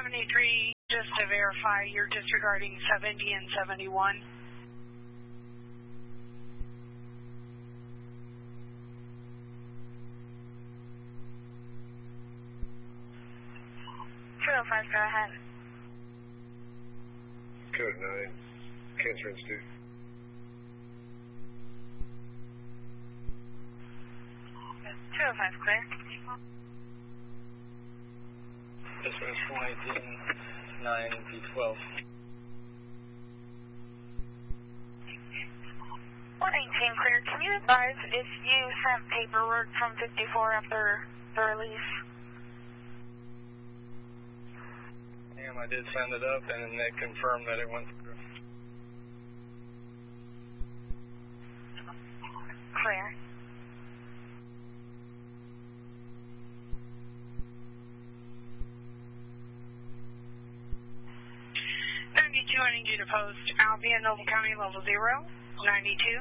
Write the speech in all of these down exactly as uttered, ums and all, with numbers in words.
seventy-three, just to verify, you're disregarding seventy and seventy-one. two oh five, go ahead. Code nine, Cancer Institute. two oh five, clear. This is four nineteen, nine B twelve. one eighteen, clear. Can you advise if you sent paperwork from fifty-four after the release? Damn, I did send it up, and then they confirmed that it went through. Clear. ninety-two, I need you to post Albion, Noble County, level zero. ninety-two.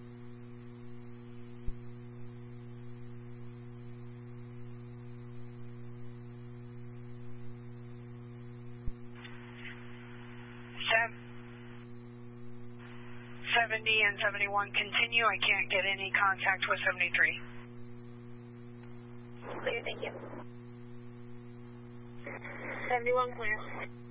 seventy and seventy-one continue. I can't get any contact with seventy-three. Clear, thank you. seventy-one clear.